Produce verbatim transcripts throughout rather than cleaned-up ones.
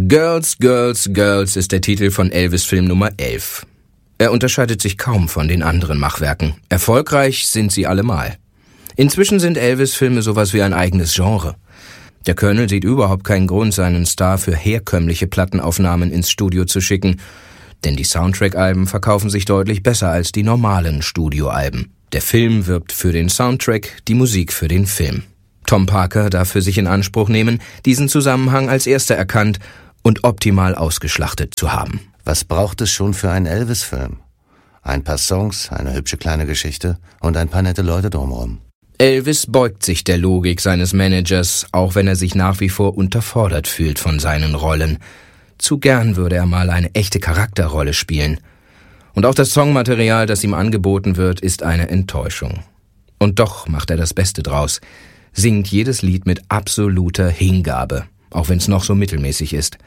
Girls, Girls, Girls ist der Titel von Elvis-Film Nummer elf. Er unterscheidet sich kaum von den anderen Machwerken. Erfolgreich sind sie allemal. Inzwischen sind Elvis-Filme sowas wie ein eigenes Genre. Der Colonel sieht überhaupt keinen Grund, seinen Star für herkömmliche Plattenaufnahmen ins Studio zu schicken, denn die Soundtrack-Alben verkaufen sich deutlich besser als die normalen Studioalben. Der Film wirbt für den Soundtrack, die Musik für den Film. Tom Parker darf für sich in Anspruch nehmen, diesen Zusammenhang als erster erkannt und optimal ausgeschlachtet zu haben. Was braucht es schon für einen Elvis-Film? Ein paar Songs, eine hübsche kleine Geschichte und ein paar nette Leute drumherum. Elvis beugt sich der Logik seines Managers, auch wenn er sich nach wie vor unterfordert fühlt von seinen Rollen. Zu gern würde er mal eine echte Charakterrolle spielen. Und auch das Songmaterial, das ihm angeboten wird, ist eine Enttäuschung. Und doch macht er das Beste draus, singt jedes Lied mit absoluter Hingabe, auch wenn es noch so mittelmäßig ist.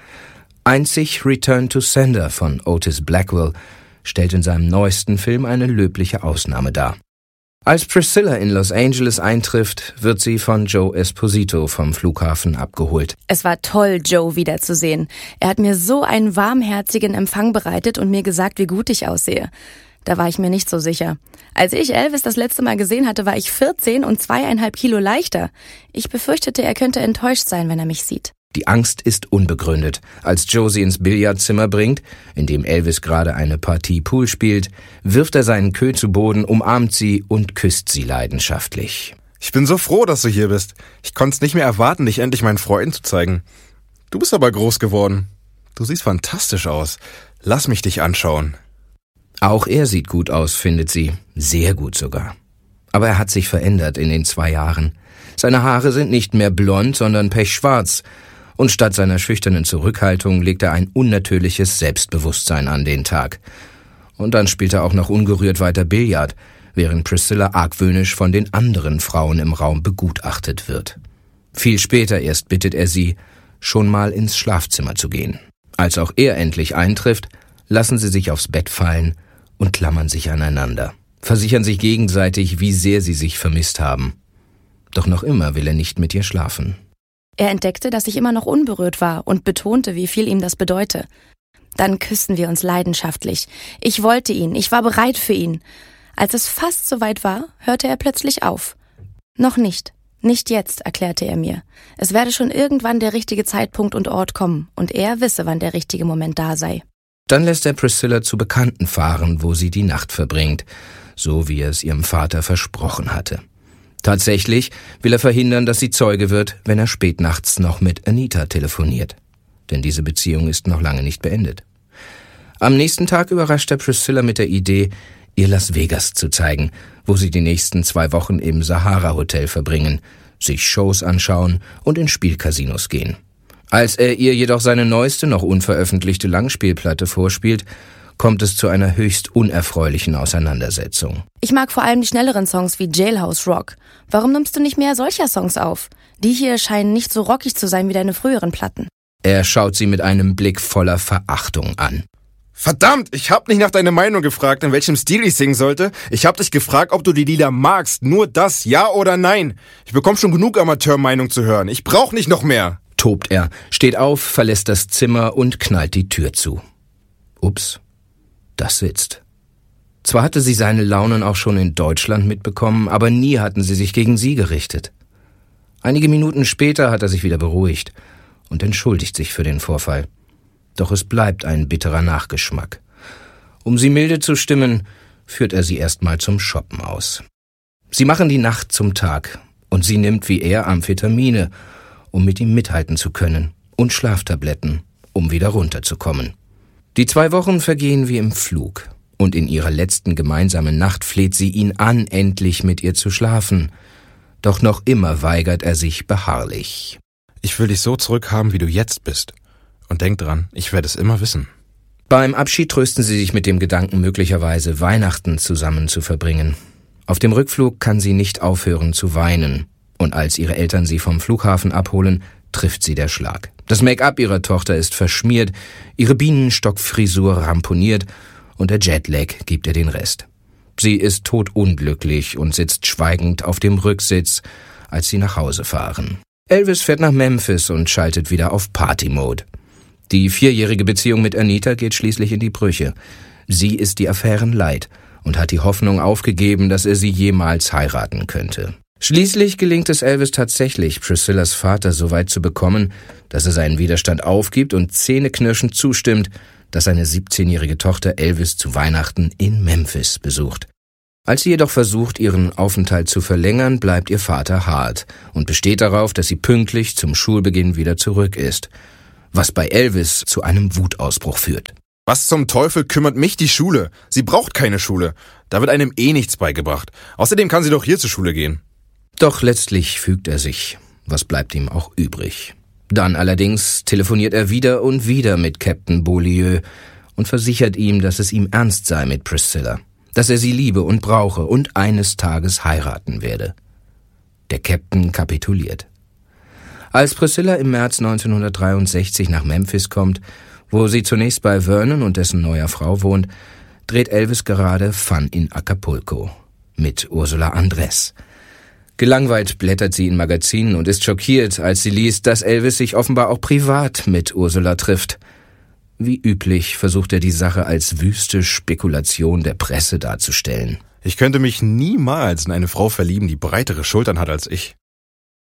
Einzig Return to Sender von Otis Blackwell stellt in seinem neuesten Film eine löbliche Ausnahme dar. Als Priscilla in Los Angeles eintrifft, wird sie von Joe Esposito vom Flughafen abgeholt. Es war toll, Joe wiederzusehen. Er hat mir so einen warmherzigen Empfang bereitet und mir gesagt, wie gut ich aussehe. Da war ich mir nicht so sicher. Als ich Elvis das letzte Mal gesehen hatte, war ich vierzehn und zweieinhalb Kilo leichter. Ich befürchtete, er könnte enttäuscht sein, wenn er mich sieht. Die Angst ist unbegründet. Als Joe sie ins Billardzimmer bringt, in dem Elvis gerade eine Partie Pool spielt, wirft er seinen Queue zu Boden, umarmt sie und küsst sie leidenschaftlich. Ich bin so froh, dass du hier bist. Ich konnte es nicht mehr erwarten, dich endlich meinen Freunden zu zeigen. Du bist aber groß geworden. Du siehst fantastisch aus. Lass mich dich anschauen. Auch er sieht gut aus, findet sie. Sehr gut sogar. Aber er hat sich verändert in den zwei Jahren. Seine Haare sind nicht mehr blond, sondern pechschwarz. Und statt seiner schüchternen Zurückhaltung legt er ein unnatürliches Selbstbewusstsein an den Tag. Und dann spielt er auch noch ungerührt weiter Billard, während Priscilla argwöhnisch von den anderen Frauen im Raum begutachtet wird. Viel später erst bittet er sie, schon mal ins Schlafzimmer zu gehen. Als auch er endlich eintrifft, lassen sie sich aufs Bett fallen und klammern sich aneinander, versichern sich gegenseitig, wie sehr sie sich vermisst haben. Doch noch immer will er nicht mit ihr schlafen. Er entdeckte, dass ich immer noch unberührt war und betonte, wie viel ihm das bedeute. Dann küssten wir uns leidenschaftlich. Ich wollte ihn, ich war bereit für ihn. Als es fast soweit war, hörte er plötzlich auf. Noch nicht, nicht jetzt, erklärte er mir. Es werde schon irgendwann der richtige Zeitpunkt und Ort kommen und er wisse, wann der richtige Moment da sei. Dann lässt er Priscilla zu Bekannten fahren, wo sie die Nacht verbringt, so wie er es ihrem Vater versprochen hatte. Tatsächlich will er verhindern, dass sie Zeuge wird, wenn er spätnachts noch mit Anita telefoniert. Denn diese Beziehung ist noch lange nicht beendet. Am nächsten Tag überrascht er Priscilla mit der Idee, ihr Las Vegas zu zeigen, wo sie die nächsten zwei Wochen im Sahara Hotel verbringen, sich Shows anschauen und in Spielcasinos gehen. Als er ihr jedoch seine neueste, noch unveröffentlichte Langspielplatte vorspielt, kommt es zu einer höchst unerfreulichen Auseinandersetzung. Ich mag vor allem die schnelleren Songs wie Jailhouse Rock. Warum nimmst du nicht mehr solcher Songs auf? Die hier scheinen nicht so rockig zu sein wie deine früheren Platten. Er schaut sie mit einem Blick voller Verachtung an. Verdammt, ich hab nicht nach deiner Meinung gefragt, in welchem Stil ich singen sollte. Ich hab dich gefragt, ob du die Lieder magst. Nur das, ja oder nein. Ich bekomme schon genug Amateurmeinung zu hören. Ich brauch nicht noch mehr. Tobt er, steht auf, verlässt das Zimmer und knallt die Tür zu. Ups. Das sitzt. Zwar hatte sie seine Launen auch schon in Deutschland mitbekommen, aber nie hatten sie sich gegen sie gerichtet. Einige Minuten später hat er sich wieder beruhigt und entschuldigt sich für den Vorfall. Doch es bleibt ein bitterer Nachgeschmack. Um sie milde zu stimmen, führt er sie erstmal zum Shoppen aus. Sie machen die Nacht zum Tag und sie nimmt wie er Amphetamine, um mit ihm mithalten zu können, und Schlaftabletten, um wieder runterzukommen. Die zwei Wochen vergehen wie im Flug, und in ihrer letzten gemeinsamen Nacht fleht sie ihn an, endlich mit ihr zu schlafen. Doch noch immer weigert er sich beharrlich. Ich will dich so zurückhaben, wie du jetzt bist. Und denk dran, ich werde es immer wissen. Beim Abschied trösten sie sich mit dem Gedanken, möglicherweise Weihnachten zusammen zu verbringen. Auf dem Rückflug kann sie nicht aufhören zu weinen. Und als ihre Eltern sie vom Flughafen abholen, trifft sie der Schlag. Das Make-up ihrer Tochter ist verschmiert, ihre Bienenstockfrisur ramponiert und der Jetlag gibt ihr den Rest. Sie ist todunglücklich und sitzt schweigend auf dem Rücksitz, als sie nach Hause fahren. Elvis fährt nach Memphis und schaltet wieder auf Party-Mode. Die vierjährige Beziehung mit Anita geht schließlich in die Brüche. Sie ist die Affären leid und hat die Hoffnung aufgegeben, dass er sie jemals heiraten könnte. Schließlich gelingt es Elvis tatsächlich, Priscillas Vater so weit zu bekommen, dass er seinen Widerstand aufgibt und zähneknirschend zustimmt, dass seine siebzehnjährige Tochter Elvis zu Weihnachten in Memphis besucht. Als sie jedoch versucht, ihren Aufenthalt zu verlängern, bleibt ihr Vater hart und besteht darauf, dass sie pünktlich zum Schulbeginn wieder zurück ist, was bei Elvis zu einem Wutausbruch führt. Was zum Teufel kümmert mich die Schule? Sie braucht keine Schule. Da wird einem eh nichts beigebracht. Außerdem kann sie doch hier zur Schule gehen. Doch letztlich fügt er sich. Was bleibt ihm auch übrig? Dann allerdings telefoniert er wieder und wieder mit Captain Beaulieu und versichert ihm, dass es ihm ernst sei mit Priscilla, dass er sie liebe und brauche und eines Tages heiraten werde. Der Captain kapituliert. Als Priscilla im März neunzehnhundertdreiundsechzig nach Memphis kommt, wo sie zunächst bei Vernon und dessen neuer Frau wohnt, dreht Elvis gerade Fun in Acapulco mit Ursula Andress. Gelangweilt blättert sie in Magazinen und ist schockiert, als sie liest, dass Elvis sich offenbar auch privat mit Ursula trifft. Wie üblich versucht er die Sache als wüste Spekulation der Presse darzustellen. Ich könnte mich niemals in eine Frau verlieben, die breitere Schultern hat als ich.